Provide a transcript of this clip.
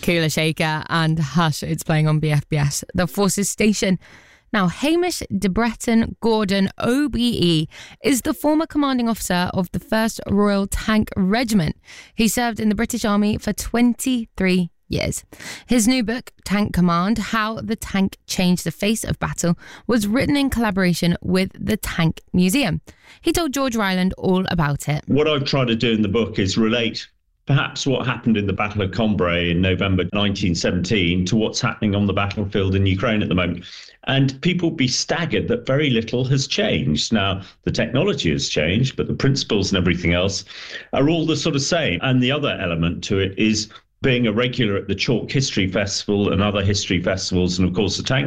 Kula Shaker and Hush. It's playing on BFBS, the Forces station. Now, Hamish de Breton Gordon, OBE, is the former commanding officer of the 1st Royal Tank Regiment. He served in the British Army for 23 years. His new book, Tank Command: How the Tank Changed the Face of Battle, was written in collaboration with the Tank Museum. He told George Ryland all about it. What I've tried to do in the book is relate perhaps what happened in the Battle of Cambrai in November 1917 to what's happening on the battlefield in Ukraine at the moment. And people be staggered that very little has changed. Now, the technology has changed, but the principles and everything else are all the sort of same. And the other element to it is being a regular at the Chalk History Festival and other history festivals, and of course the Tank